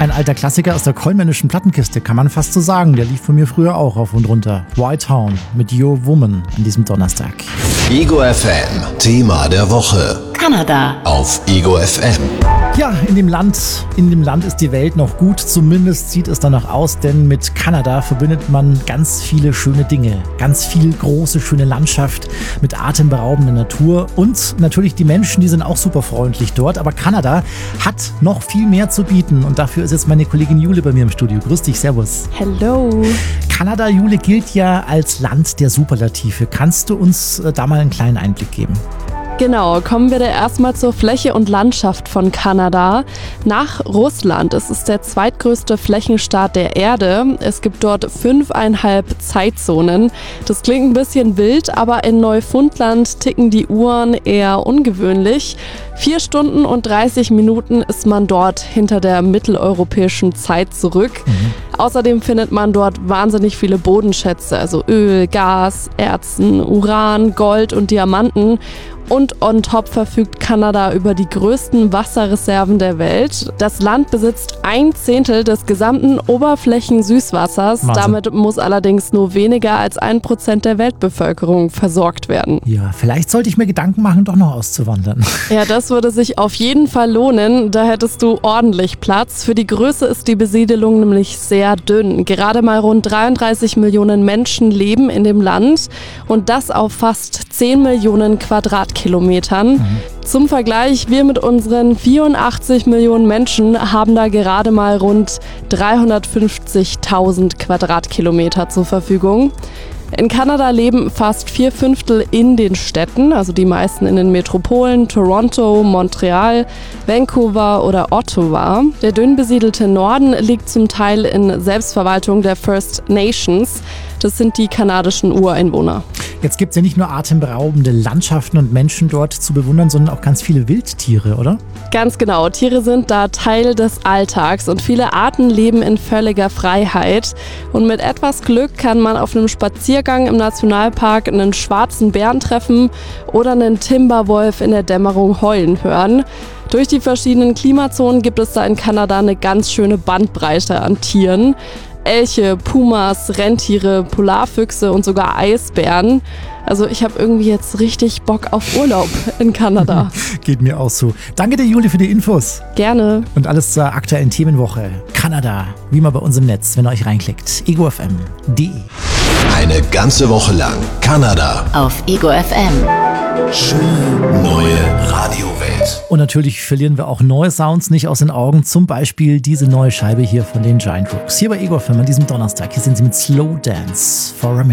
Ein alter Klassiker aus der kollmännischen Plattenkiste, kann man fast so sagen. Der lief von mir früher auch rauf und runter. White Town mit Your Woman an diesem Donnerstag. Ego FM, Thema der Woche. Kanada. Auf Ego FM. Ja, in dem Land ist die Welt noch gut, zumindest sieht es danach aus, denn mit Kanada verbindet man ganz viele schöne Dinge, ganz viel große, schöne Landschaft mit atemberaubender Natur und natürlich die Menschen, die sind auch super freundlich dort, aber Kanada hat noch viel mehr zu bieten und dafür ist jetzt meine Kollegin Jule bei mir im Studio. Grüß dich, servus. Hello. Kanada, Jule, gilt ja als Land der Superlative. Kannst du uns da mal einen kleinen Einblick geben? Genau, kommen wir da erstmal zur Fläche und Landschaft von Kanada. Nach Russland ist es der zweitgrößte Flächenstaat der Erde. Es gibt dort 5,5 Zeitzonen. Das klingt ein bisschen wild, aber in Neufundland ticken die Uhren eher ungewöhnlich. 4 Stunden und 30 Minuten ist man dort hinter der mitteleuropäischen Zeit zurück. Außerdem findet man dort wahnsinnig viele Bodenschätze, also Öl, Gas, Erzen, Uran, Gold und Diamanten. Und on top verfügt Kanada über die größten Wasserreserven der Welt. Das Land besitzt 1/10 des gesamten Oberflächensüßwassers. Wahnsinn. Damit muss allerdings nur weniger als 1% der Weltbevölkerung versorgt werden. Ja, vielleicht sollte ich mir Gedanken machen, doch noch auszuwandern. Ja, das würde sich auf jeden Fall lohnen. Da hättest du ordentlich Platz. Für die Größe ist die Besiedelung nämlich sehr dünn. Gerade mal rund 33 Millionen Menschen leben in dem Land und das auf fast 10 Millionen Quadratkilometern. Zum Vergleich, wir mit unseren 84 Millionen Menschen haben da gerade mal rund 350.000 Quadratkilometer zur Verfügung. In Kanada leben fast 4/5 in den Städten, also die meisten in den Metropolen Toronto, Montreal, Vancouver oder Ottawa. Der dünn besiedelte Norden liegt zum Teil in Selbstverwaltung der First Nations. Das sind die kanadischen Ureinwohner. Jetzt gibt es ja nicht nur atemberaubende Landschaften und Menschen dort zu bewundern, sondern auch ganz viele Wildtiere, oder? Ganz genau, Tiere sind da Teil des Alltags und viele Arten leben in völliger Freiheit. Und mit etwas Glück kann man auf einem Spaziergang im Nationalpark einen schwarzen Bären treffen oder einen Timberwolf in der Dämmerung heulen hören. Durch die verschiedenen Klimazonen gibt es da in Kanada eine ganz schöne Bandbreite an Tieren. Elche, Pumas, Rentiere, Polarfüchse und sogar Eisbären. Also ich habe irgendwie jetzt richtig Bock auf Urlaub in Kanada. Geht mir auch so. Danke dir, Juli, für die Infos. Gerne. Und alles zur aktuellen Themenwoche. Kanada, wie immer bei uns im Netz, wenn ihr euch reinklickt. egofm.de. Eine ganze Woche lang Kanada. Auf Ego FM. Schöne neue Radiowelt. Und natürlich verlieren wir auch neue Sounds nicht aus den Augen. Zum Beispiel diese neue Scheibe hier von den Giant Rooks. Hier bei Ego FM an diesem Donnerstag. Hier sind sie mit Slow Dance for a Minute.